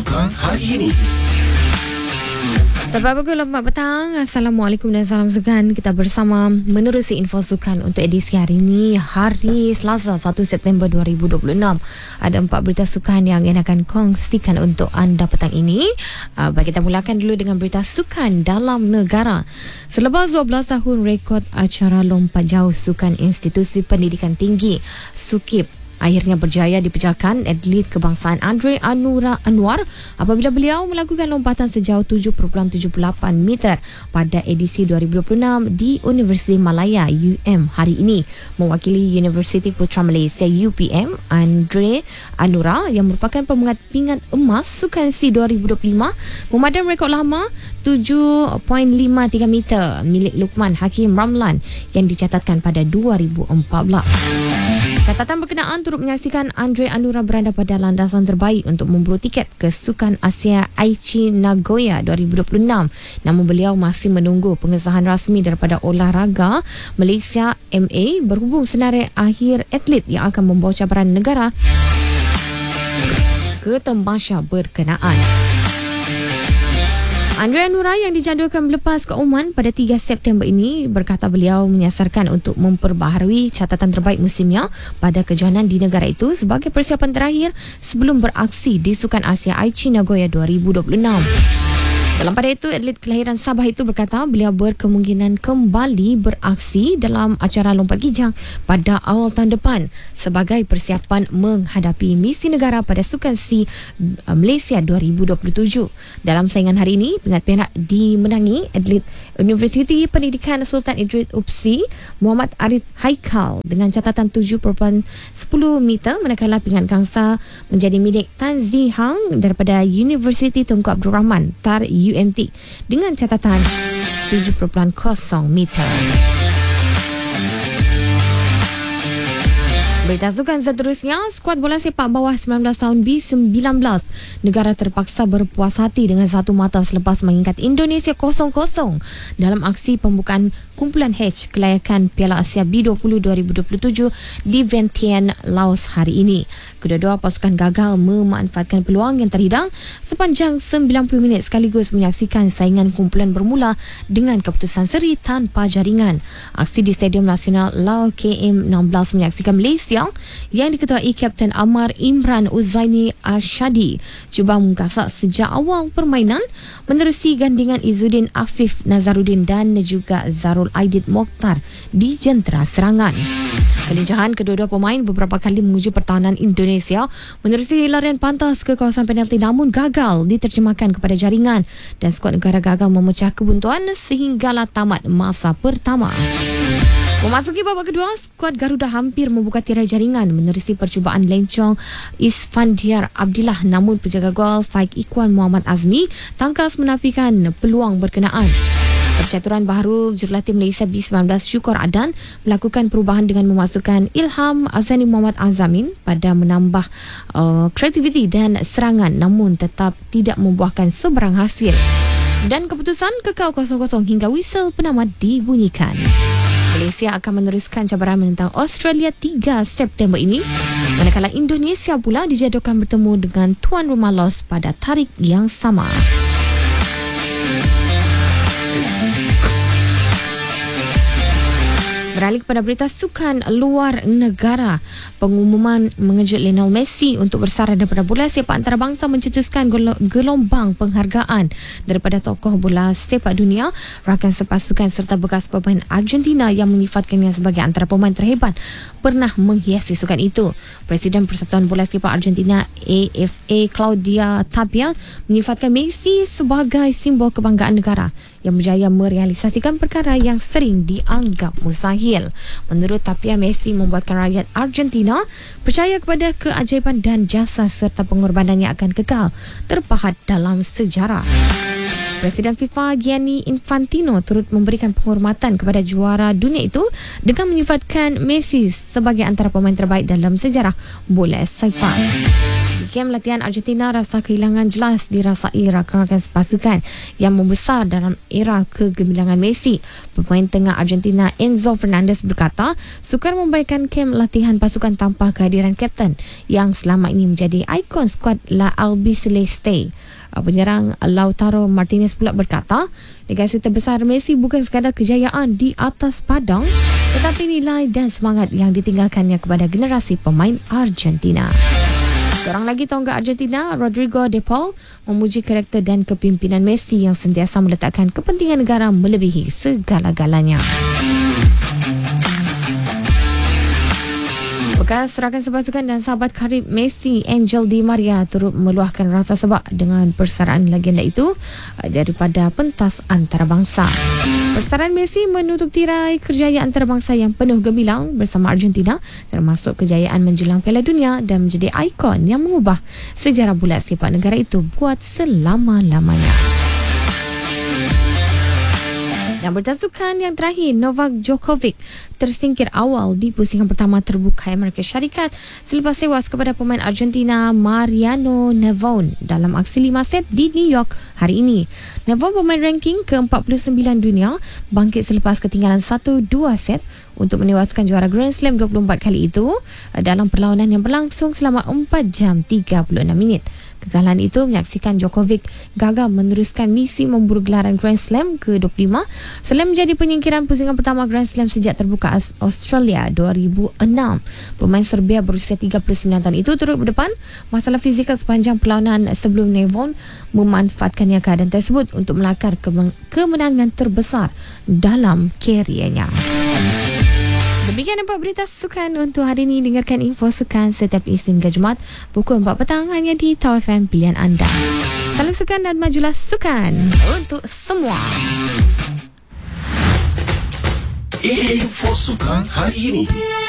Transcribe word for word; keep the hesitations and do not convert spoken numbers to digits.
Sukan hari ini. Selamat pagi, selamat petang. Assalamualaikum dan salam sukan. Kita bersama menerusi info sukan untuk edisi hari ini, hari Selasa satu September dua ribu dua puluh enam. Ada empat berita sukan yang saya akan kongsikan untuk anda petang ini. Uh, baik, kita mulakan dulu dengan berita sukan dalam negara. Selepas dua belas tahun rekod acara lompat jauh sukan Institusi Pendidikan Tinggi SUKIP akhirnya berjaya dipecahkan atlet kebangsaan Andre Anura Anwar apabila beliau melakukan lompatan sejauh tujuh perpuluhan tujuh lapan meter pada edisi dua ribu dua puluh enam di Universiti Malaya U M hari ini. Mewakili Universiti Putra Malaysia U P M, Andre Anura yang merupakan pemengat pingat emas Sukan SEA dua ribu dua puluh lima memadam rekod lama tujuh perpuluhan lima tiga meter milik Lukman Hakim Ramlan yang dicatatkan pada dua ribu empat belas. Catatan berkenaan turut menyaksikan Andre Anura berada pada landasan terbaik untuk memburu tiket ke Sukan Asia Aichi Nagoya dua ribu dua puluh enam. Namun beliau masih menunggu pengesahan rasmi daripada Olahraga Malaysia M A berhubung senarai akhir atlet yang akan membawa cabaran negara ke tembasa berkenaan. Andre Anura yang dijadualkan berlepas ke Oman pada tiga September ini berkata beliau menyasarkan untuk memperbaharui catatan terbaik musimnya pada kejohanan di negara itu sebagai persiapan terakhir sebelum beraksi di Sukan Asia Aichi Nagoya dua ribu dua puluh enam. Dalam pada itu, atlet kelahiran Sabah itu berkata beliau berkemungkinan kembali beraksi dalam acara lompat gijang pada awal tahun depan sebagai persiapan menghadapi misi negara pada Sukan SEA Malaysia dua ribu dua puluh tujuh. Dalam saingan hari ini, pingat perak dimenangi atlet Universiti Pendidikan Sultan Idris Upsi Muhammad Arif Haikal dengan catatan tujuh perpuluhan sepuluh meter, manakala pingat gangsa menjadi milik Tan Zi Hang daripada Universiti Tunku Abdul Rahman Tar U M T dengan catatan tujuh perpuluhan kosong meter. Berita sukan seterusnya, skuad bola sepak bawah sembilan belas tahun B sembilan belas negara terpaksa berpuas hati dengan satu mata selepas mengikat Indonesia kosong kosong dalam aksi pembukaan kumpulan H kelayakan Piala Asia B dua puluh dua ribu dua puluh tujuh di Vientiane, Laos hari ini. Kedua-dua pasukan gagal memanfaatkan peluang yang terhidang sepanjang sembilan puluh minit sekaligus menyaksikan saingan kumpulan bermula dengan keputusan seri tanpa jaringan. Aksi di Stadium Nasional Lao K M enam belas menyaksikan Malaysia yang diketuai Kapten Amar Imran Uzaini Ashadi cuba menggasak sejak awal permainan menerusi gandingan Izzuddin Afif Nazaruddin dan juga Zarul Aidit Mokhtar di jentera serangan. Kelincahan kedua-dua pemain beberapa kali menguji pertahanan Indonesia menerusi larian pantas ke kawasan penalti namun gagal diterjemahkan kepada jaringan dan skuad negara gagal memecah kebuntuan sehinggalah tamat masa pertama. Memasuki babak kedua, skuad Garuda hampir membuka tirai jaringan menerusi percubaan lencong Isfandiar Abdillah, namun penjaga gol Faik Ikhwan Muhammad Azmi tangkas menafikan peluang berkenaan. Percaturan baharu jurulatih Malaysia B sembilan belas Syukur Adan melakukan perubahan dengan memasukkan Ilham Azani Muhammad Azamin pada menambah uh, kreativiti dan serangan namun tetap tidak membuahkan sebarang hasil. Dan keputusan kekal kosong kosong hingga whistle penamat dibunyikan. Malaysia akan meneruskan cabaran menentang Australia tiga September ini, manakala Indonesia pula dijadualkan bertemu dengan tuan rumah Laos pada tarikh yang sama. Beralih kepada berita sukan luar negara, pengumuman mengejut Lionel Messi untuk bersara daripada bola sepak antarabangsa mencetuskan gelombang penghargaan daripada tokoh bola sepak dunia, rakan sepasukan serta bekas pemain Argentina yang menyifatkannya sebagai antara pemain terhebat pernah menghiasi sukan itu. Presiden Persatuan Bola Sepak Argentina A F A Claudia Tapia menyifatkan Messi sebagai simbol kebanggaan negara yang berjaya merealisasikan perkara yang sering dianggap mustahil. Menurut Tapia, Messi membuatkan rakyat Argentina percaya kepada keajaiban dan jasa serta pengorbanannya akan kekal terpahat dalam sejarah. Presiden FIFA Gianni Infantino turut memberikan penghormatan kepada juara dunia itu dengan menyifatkan Messi sebagai antara pemain terbaik dalam sejarah bola sepak. Kem latihan Argentina rasa kehilangan jelas dirasai rakan-rakan pasukan yang membesar dalam era kegemilangan Messi. Pemain tengah Argentina Enzo Fernandez berkata, sukar membaikkan kem latihan pasukan tanpa kehadiran kapten yang selama ini menjadi ikon skuad La Albiceleste. Penyerang Lautaro Martinez pula berkata, legasi terbesar Messi bukan sekadar kejayaan di atas padang, tetapi nilai dan semangat yang ditinggalkannya kepada generasi pemain Argentina. Seorang lagi tonggak Argentina, Rodrigo De Paul, memuji karakter dan kepimpinan Messi yang sentiasa meletakkan kepentingan negara melebihi segala-galanya. Bekas rakan sepasukan dan sahabat karib Messi, Angel Di Maria, turut meluahkan rasa sebab dengan persaraan legenda itu daripada pentas antarabangsa. Persaraan Messi menutup tirai kejayaan antarabangsa yang penuh gemilang bersama Argentina, termasuk kejayaan menjulang Piala Dunia dan menjadi ikon yang mengubah sejarah bulat sepak negara itu buat selama-lamanya. Yang bertasukan yang terakhir, Novak Djokovic tersingkir awal di pusingan pertama terbuka Amerika Syarikat selepas tewas kepada pemain Argentina Mariano Navon dalam aksi lima set di New York hari ini. Navon, pemain ranking ke empat puluh sembilan dunia, bangkit selepas ketinggalan satu dua set untuk menewaskan juara Grand Slam dua puluh empat kali itu dalam perlawanan yang berlangsung selama empat jam tiga puluh enam minit. Kekalahan itu menyaksikan Djokovic gagal meneruskan misi memburu gelaran Grand Slam ke dua puluh lima selain menjadi penyingkiran pusingan pertama Grand Slam sejak terbuka Australia dua ribu enam. Pemain Serbia berusia tiga puluh sembilan tahun itu turut berdepan masalah fizikal sepanjang perlawanan sebelum Navon memanfaatkannya keadaan tersebut untuk melakar kemenangan terbesar dalam keriernya. Demikian empat berita sukan untuk hari ini. Dengarkan info sukan setiap Isnin hingga Jumaat pukul empat petang hanya di Tau F M pilihan anda. Salam sukan dan majulah sukan untuk semua. Info sukan hari ini.